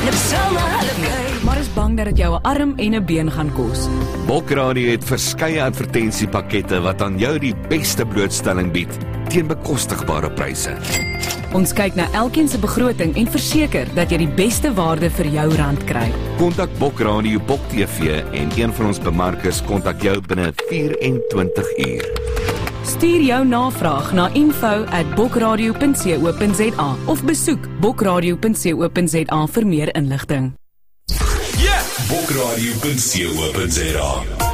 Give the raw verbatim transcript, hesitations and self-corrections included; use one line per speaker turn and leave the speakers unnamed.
Maar is bang dat dit jou 'n arm en 'n been gaan kos.
Bokradio het verskeie advertensiepakkette wat aan jou die beste blootstelling bied teen bekostigbare pryse.
Ons kyk na elkeen se begroting en verseker dat jy die beste waarde vir jou rand kry.
Kontak Bokradio Bok T V en een van ons bemarkers kontak jou binne vyf en twintig uur.
Stuur jou navraag na info at bokradio punt co punt za of besoek bokradio punt co punt za vir meer inligting.
Yeah! bokradio punt co punt za